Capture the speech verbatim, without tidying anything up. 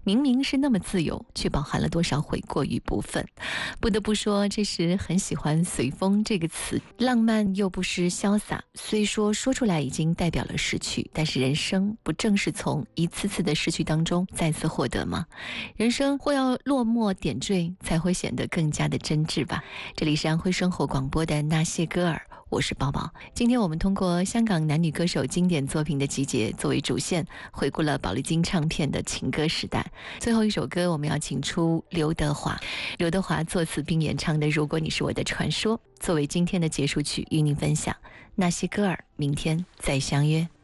明明是那么自由，却饱含了多少悔过与不忿。不得不说，这时很喜欢随风这个词，浪漫又不失潇洒。虽说说出来已经代表了失去，但是人生不正是从一次次的失去当中再次获得吗？人生或要落寞点缀，才会显得更加的真挚吧。这里是安徽生活广播的那些歌儿，我是宝宝。今天我们通过香港男女歌手经典作品的集结作为主线，回顾了宝丽金唱片的情歌时代。最后一首歌我们要请出刘德华，刘德华作词并演唱的《如果你是我的传说》，作为今天的结束曲与您分享。那些歌儿，明天再相约。